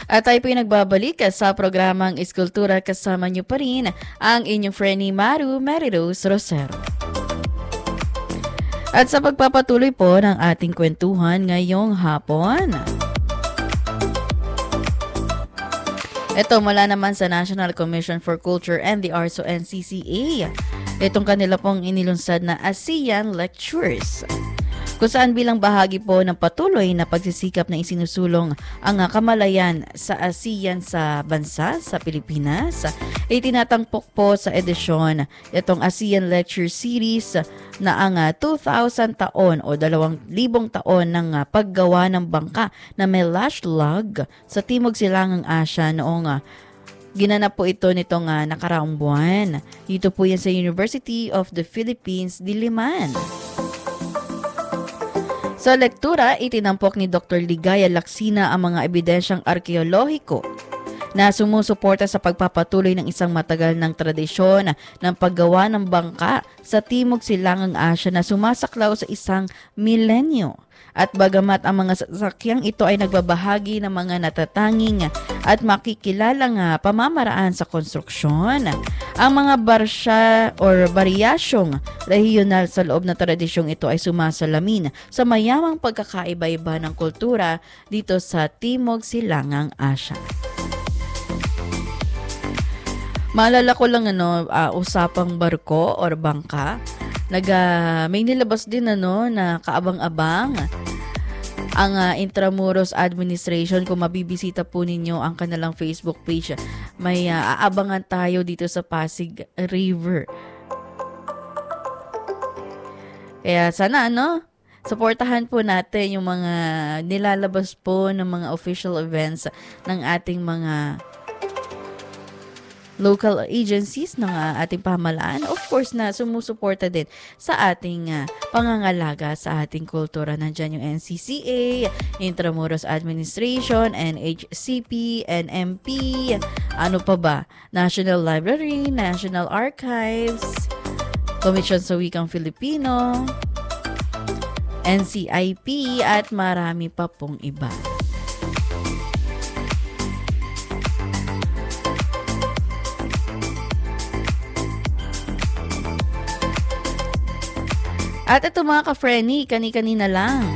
At tayo po nagbabalik sa programang Iskultura, kasama niyo pa rin ang inyong friendly Mary Rose Rosero. At sa pagpapatuloy po ng ating kwentuhan ngayong hapon, ito mula naman sa National Commission for Culture and the Arts o NCCA. Itong kanila pong inilunsad na ASEAN Lectures, kung saan bilang bahagi po ng patuloy na pagsisikap na isinusulong ang kamalayan sa ASEAN sa bansa, sa Pilipinas, ay tinatampok po sa edisyon itong ASEAN Lecture Series na ang 2,000 taon o 2,000 taon ng paggawa ng bangka na may lash lug sa Timog Silangang Asya noong ginanap po ito nitong nakaraang buwan. Dito po yan sa University of the Philippines, Diliman. Sa lektura, itinampok ni Dr. Ligaya Laksina ang mga ebidensyang arkeolohiko na sumusuporta sa pagpapatuloy ng isang matagal ng tradisyon ng paggawa ng bangka sa Timog Silangang Asya na sumasaklaw sa isang milenyo. At bagamat ang mga sasakyang ito ay nagbabahagi ng mga natatanging at makikilalang pamamaraan sa konstruksyon, ang mga barsya or baryasyong regional sa loob na tradisyong ito ay sumasalamin sa mayamang pagkakaiba-iba ng kultura dito sa Timog Silangang Asya. Maalala ko lang usapang barko or bangka. May nilabas din na kaabang-abang ang Intramuros Administration. Kung mabibisita po ninyo ang kanilang Facebook page, may aabangan tayo dito sa Pasig River. Kaya sana suportahan po natin yung mga nilalabas po ng mga official events ng ating mga local agencies ng ating pamahalaan. Of course na sumusuporta din sa ating pangangalaga sa ating kultura. Nandyan yung NCCA, Intramuros Administration, NHCP, NMP, ano pa ba? National Library, National Archives, Commission sa Wikang Filipino, NCIP, at marami pa pong iba. At ito mga ka-frenny, kani-kanina lang.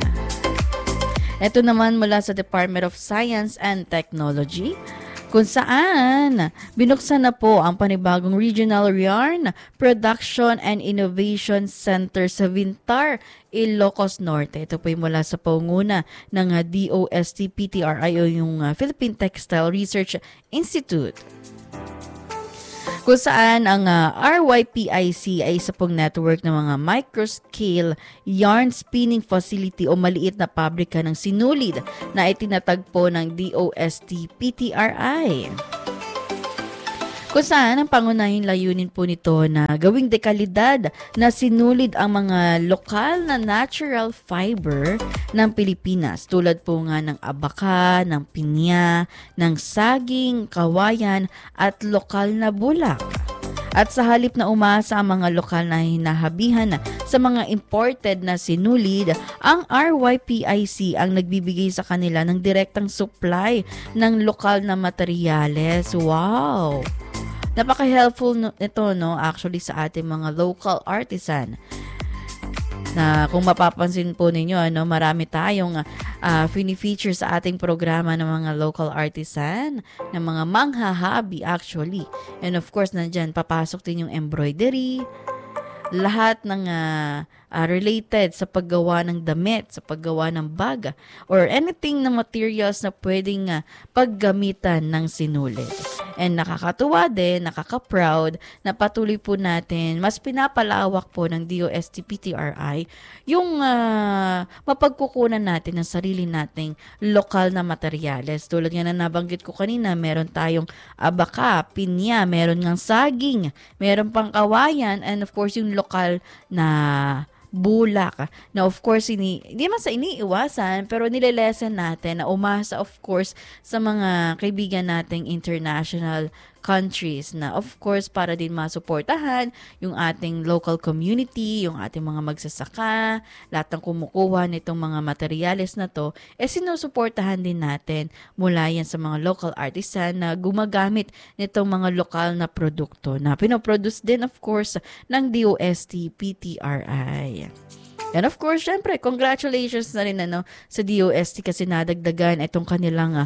Ito naman mula sa Department of Science and Technology, kung saan binuksan na po ang panibagong Regional Yarn Production and Innovation Center sa Vintar, Ilocos Norte. Ito po mula sa pangunguna ng DOST-PTRI o yung Philippine Textile Research Institute, kung saan ang RYPIC ay isa pong network ng mga microscale yarn spinning facility o maliit na pabrika ng sinulid na itinatagpo ng DOST-PTRI. Kung saan ang pangunahing layunin po nito na gawing dekalidad na sinulid ang mga lokal na natural fiber ng Pilipinas, tulad po nga ng abaka, ng pinya, ng saging, kawayan at lokal na bulak. At sa halip na umasa ang mga lokal na hinahabihan sa mga imported na sinulid, ang RYPIC ang nagbibigay sa kanila ng direktang supply ng lokal na materyales. Wow! Napaka-helpful nito actually sa ating mga local artisan. Na kung mapapansin po ninyo, marami tayong fini-feature sa ating programa ng mga local artisan, ng mga manghahabi actually. And of course, nandyan papasok din yung embroidery, lahat ng related sa paggawa ng damit, sa paggawa ng bag, or anything na materials na pwedeng paggamitan ng sinulid. And nakakatuwa din, nakaka-proud na patuloy po natin, mas pinapalawak po ng DOST-PTRI yung mapagkukunan natin ng sarili nating lokal na materyales. Tulad nga na nabanggit ko kanina, meron tayong abaka, pinya, meron ngang saging, meron pang kawayan, and of course yung lokal na bulak. Na of course, hindi man sa iniiwasan, pero nililesen natin na umasa of course sa mga kaibigan nating international countries na of course para din masuportahan yung ating local community, yung ating mga magsasaka, lahat ng kumukuha nitong mga materyales na to, sinusuportahan din natin mula yan sa mga local artisan na gumagamit nitong mga lokal na produkto na pinoproduce din of course ng DOST PTRI. And of course, syempre, congratulations na rin sa DOST kasi nadagdagan itong kanilang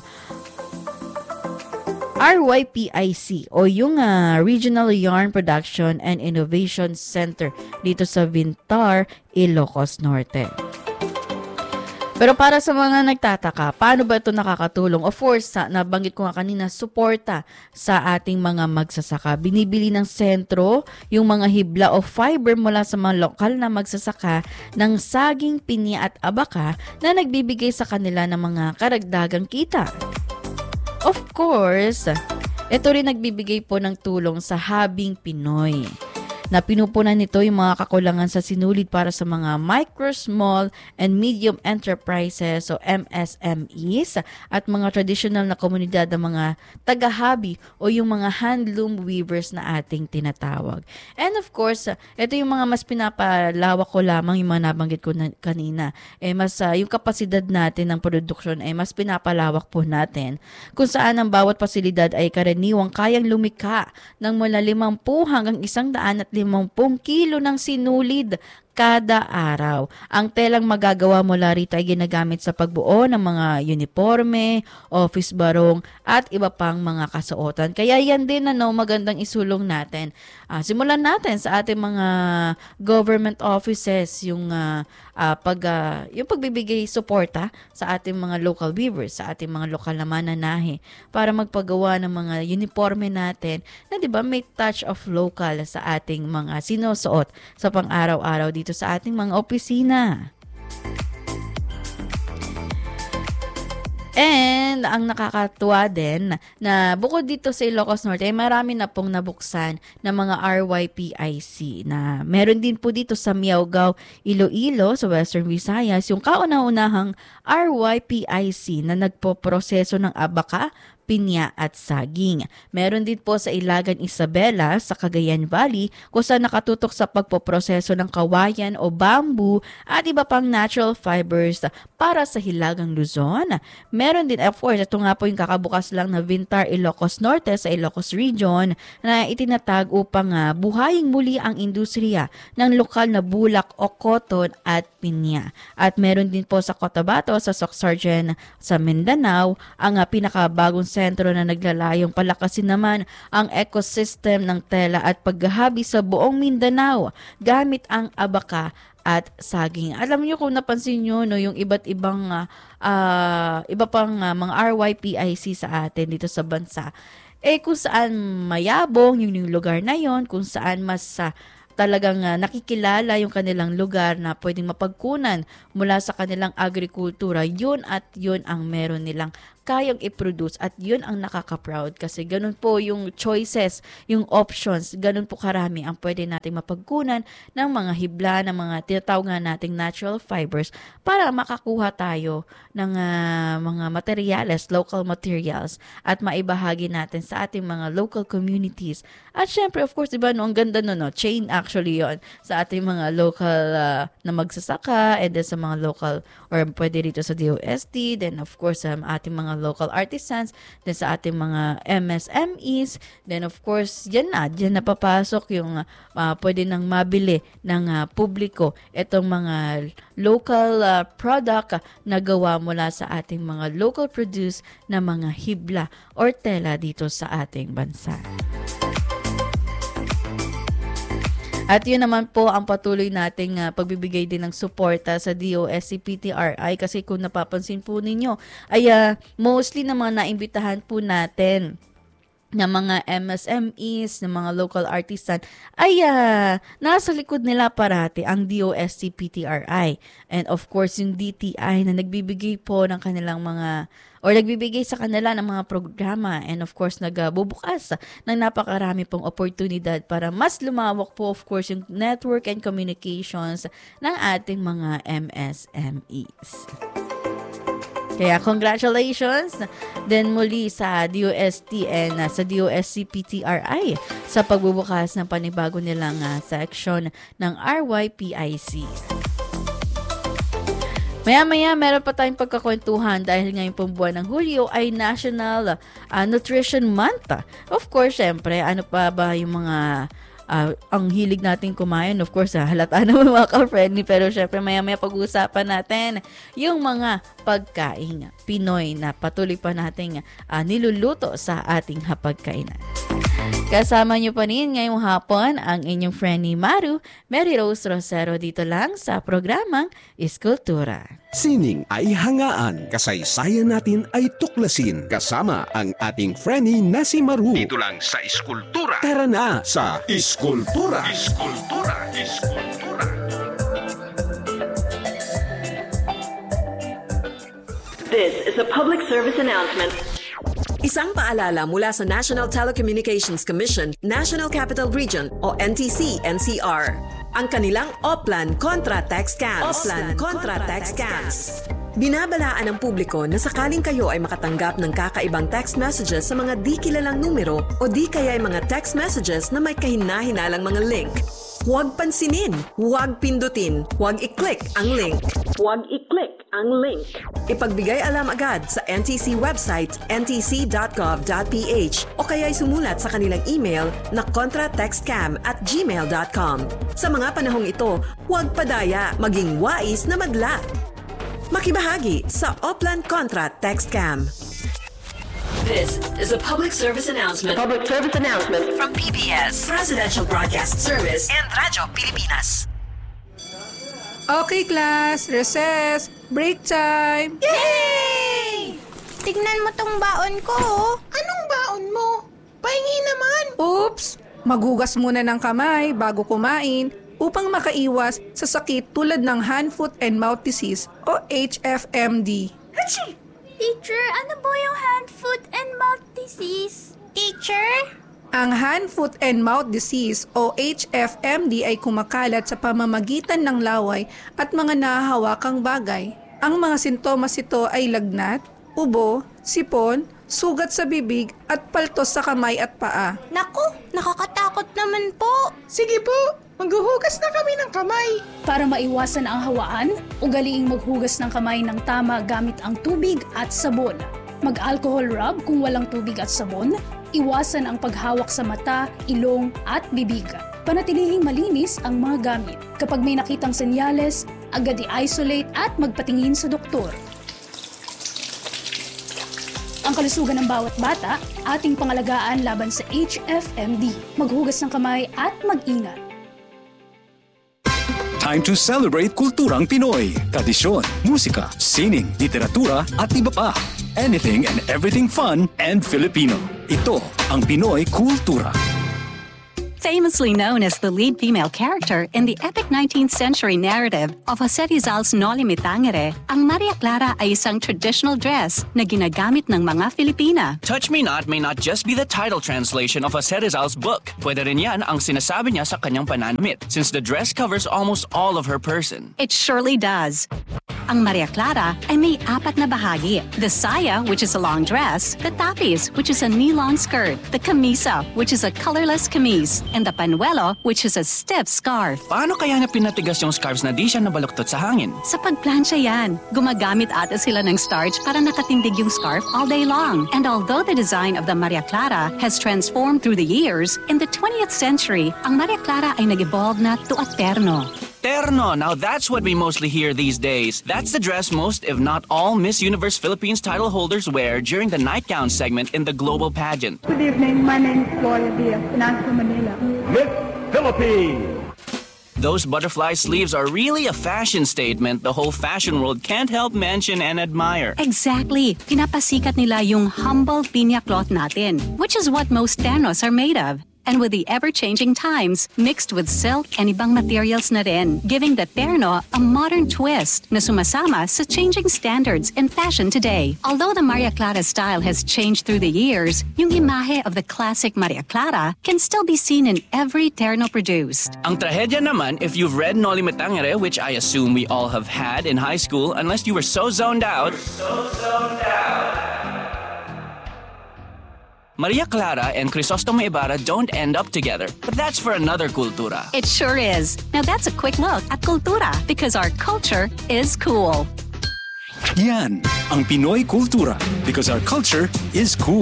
RYPIC o yung Regional Yarn Production and Innovation Center dito sa Vintar, Ilocos Norte. Pero para sa mga nagtataka, paano ba ito nakakatulong? Of course, nabanggit ko nga kanina, suporta sa ating mga magsasaka. Binibili ng sentro yung mga hibla o fiber mula sa mga lokal na magsasaka ng saging, pinya at abaka na nagbibigay sa kanila ng mga karagdagang kita. Of course, ito rin nagbibigay po ng tulong sa Habing Pinoy na pinupunan nito yung mga kakulangan sa sinulid para sa mga micro, small, and medium enterprises o MSMEs at mga traditional na komunidad ng mga taga-hobby o yung mga handloom weavers na ating tinatawag. And of course, ito yung mga mas pinapalawak ko lamang yung mga nabanggit ko kanina. Yung kapasidad natin ng produksyon ay mas pinapalawak po natin kung saan ang bawat pasilidad ay karaniwang kayang lumika ng mula 50 hanggang 150 kilo ng sinulid kada araw. Ang telang magagawa mula rito ay ginagamit sa pagbuo ng mga uniforme, office barong, at iba pang mga kasuotan. Kaya yan din magandang isulong natin. Simulan natin sa ating mga government offices yung pagbibigay suporta sa ating mga local weavers, sa ating mga lokal na mananahi para magpagawa ng mga uniforme natin na 'di ba may touch of local sa ating mga sinusuot sa pang-araw-araw dito sa ating mga opisina. And ang nakakatuwa din na bukod dito sa Ilocos Norte, marami na pong nabuksan na mga RYPIC na meron din po dito sa Miaugao, Iloilo, sa Western Visayas, yung kauna-unahang RYPIC na nagpoproseso ng abaka, pinya at saging. Meron din po sa Ilagan Isabela sa Cagayan Valley kung saan nakatutok sa pagpoproseso ng kawayan o bamboo at iba pang natural fibers para sa Hilagang Luzon. Meron din, of course, ito nga po yung kakabukas lang na Vintar, Ilocos Norte sa Ilocos Region na itinatag upang buhayin muli ang industriya ng lokal na bulak o cotton at pinya. At meron din po sa Cotabato, sa Socsargen sa Mindanao, ang pinakabagong sentro na naglalayong palakasin naman ang ecosystem ng tela at paghahabi sa buong Mindanao gamit ang abaka at saging. Alam niyo kung napansin niyo yung iba't ibang iba pang mga RYPIC sa atin dito sa bansa. Kung saan mayabong yung lugar na yon, kung saan mas talagang nakikilala yung kanilang lugar na pwedeng mapagkunan mula sa kanilang agrikultura, yun at yun ang meron nilang kayang i-produce at yun ang nakaka-proud kasi ganun po yung choices, yung options, ganun po karami ang pwede nating mapagkunan ng mga hibla, ng mga tinatawag nga nating natural fibers para makakuha tayo ng mga materials, local materials at maibahagi natin sa ating mga local communities. At syempre, of course, diba, ang ganda chain actually yon sa ating mga local na magsasaka and then sa mga local or pwede rito sa DOST, then of course ating mga local artisans, then sa ating mga MSMEs, then of course, dyan na papasok yung pwede nang mabili ng publiko itong mga local product na gawa mula sa ating mga local produce na mga hibla or tela dito sa ating bansa. At yun naman po ang patuloy nating pagbibigay din ng suporta sa DOST PTRI kasi kung napapansin po ninyo ay mostly na mga naimbitahan po natin na mga MSMEs, na mga local artisan ay nasa likod nila parati ang DOST PTRI. And of course yung DTI na nagbibigay po ng kanilang mga or nagbibigay sa kanila ng mga programa and of course nagbubukas ng napakarami pong oportunidad para mas lumawak po of course yung network and communications ng ating mga MSMEs. Kaya congratulations din muli sa DOST and sa DOST-PTRI sa pagbubukas ng panibago nilang section ng RYPIC. Maya-maya, meron pa tayong pagkakwentuhan dahil ngayong pong buwan ng Hulyo ay National Nutrition Month. Of course, syempre, ano pa ba yung mga ang hilig natin kumain? Of course, halata naman mga ka-friendly, pero syempre maya-maya pag-uusapan natin yung mga pagkain Pinoy na patuloy pa nating niluluto sa ating hapagkainan. Kasama niyo pa rin ngayong hapon ang inyong friendly Maru, Mary Rose Rosero, dito lang sa programang Iskultura. Sining ay hangaan, kasaysayan natin ay tuklasin, kasama ang ating friendly na si Maru. Dito lang sa Iskultura. Tara na sa Iskultura. Iskultura. Iskultura. This is a public service announcement. Isang paalala mula sa National Telecommunications Commission, National Capital Region o NTC-NCR. Ang kanilang Oplan Contra Text Scams. Binabalaan ng publiko na sakaling kayo ay makatanggap ng kakaibang text messages sa mga di kilalang numero o di kaya ay mga text messages na may kahina-hinalang mga link. Huwag pansinin, huwag pindutin, huwag i-click ang link. Huwag i-click ang link. Ipagbigay alam agad sa NTC website ntc.gov.ph o kaya'y sumulat sa kanilang email na contratextcam@gmail.com. Sa mga panahong ito, huwag padaya, maging wais na madla. Makibahagi sa Oplan Contra Text Scam. This is a public service announcement. Public service announcement From PBS, Presidential Broadcast Service, and Radyo Pilipinas. Okay, class. Recess. Break time. Yay! Tignan mo tong baon ko. Anong baon mo? Pahingi naman. Oops! Maghugas muna ng kamay bago kumain upang makaiwas sa sakit tulad ng hand, foot, and mouth disease o HFMD. Hachi! Teacher, ano po yung hand, foot, and mouth disease? Teacher? Ang hand, foot, and mouth disease o HFMD ay kumakalat sa pamamagitan ng laway at mga nahahawakang bagay. Ang mga sintomas ito ay lagnat, ubo, sipon, sugat sa bibig at paltos sa kamay at paa. Naku, nakakatakot naman po. Sige po, maghuhugas na kami ng kamay. Para maiwasan ang hawaan, ugaliing maghugas ng kamay ng tama gamit ang tubig at sabon. Mag-alcohol rub kung walang tubig at sabon. Iwasan ang paghawak sa mata, ilong at bibig. Panatilihing malinis ang mga gamit. Kapag may nakitang senyales, agad i-isolate at magpatingin sa doktor. Ang kalusugan ng bawat bata, ating pangalagaan laban sa HFMD. Maghugas ng kamay at mag-ingat. Time to celebrate kulturang Pinoy. Tradisyon, musika, sining, literatura at iba pa. Anything and everything fun and Filipino. Ito ang Pinoy Kultura. Famously known as the lead female character in the epic 19th century narrative of Jose Rizal's Noli Me Tangere, ang Maria Clara ay isang traditional dress na ginagamit ng mga Filipina. Touch Me Not may not just be the title translation of Jose Rizal's book. Pwede rin yan ang sinasabi niya sa kanyang pananamit, since the dress covers almost all of her person. It surely does. Ang Maria Clara ay may 4 na bahagi. The saya, which is a long dress, the tapis, which is a knee-long skirt, the camisa, which is a colorless camise, and the panuelo, which is a stiff scarf. Paano kaya na pinatigas yung scarves na di siya nabaluktot sa hangin? Sa pagplansya yan, gumagamit ata sila ng starch para nakatindig yung scarf all day long. And although the design of the Maria Clara has transformed through the years, in the 20th century, ang Maria Clara ay nag-evolve na to a terno. Terno, now that's what we mostly hear these days. That's the dress most, if not all, Miss Universe Philippines title holders wear during the nightgown segment in the global pageant. Good evening, my name is Gloria Diaz, Nasa Manila. Miss Philippines! Those butterfly sleeves are really a fashion statement the whole fashion world can't help mention and admire. Exactly. Pinapasikat nila yung humble pinya cloth natin, which is what most ternos are made of. And with the ever-changing times, mixed with silk and ibang materials na rin, giving the terno a modern twist na sumasama sa changing standards in fashion today. Although the Maria Clara style has changed through the years, yung imahe of the classic Maria Clara can still be seen in every terno produced. Ang trahedya naman, if you've read Noli Me Tangere, which I assume we all have had in high school, unless you were so zoned out. Maria Clara and Crisostomo Ibarra don't end up together, but that's for another Kultura. It sure is. Now that's a quick look at Kultura, because our culture is cool. Yan ang Pinoy Kultura, because our culture is cool.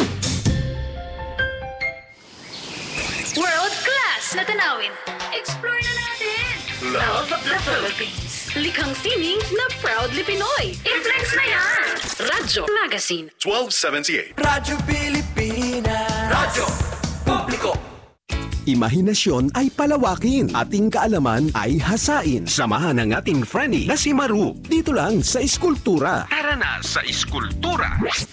World class na tanawin. Explore na natin. Love the Philippines. Likhang sining na proudly Pinoy. I-flex na yan. Radyo Magazine. 1278. Radyo Pilipinas. Radyo Publiko. Imahinasyon ay palawakin, ating kaalaman ay hasain. Samahan ang ating friendly na si Maru dito lang sa Iskultura. Tara na sa Iskultura.